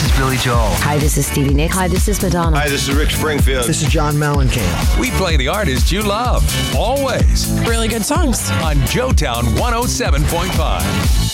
is Billy Joel. Hi, this is Stevie Nicks. Hi, this is Madonna. Hi, this is Rick Springfield. This is John Mellencamp. We play the artists you love, always. Really good songs. On Joetown 107.5.